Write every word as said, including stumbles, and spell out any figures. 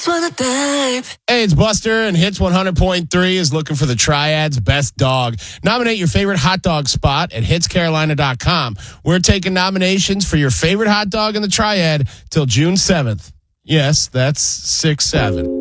Hey, it's Buster, and Hits one hundred point three is looking for the Triad's best dog. Nominate your favorite hot dog spot at hits carolina dot com. We're taking nominations for your favorite hot dog in the Triad till June seventh. Yes, that's six seven.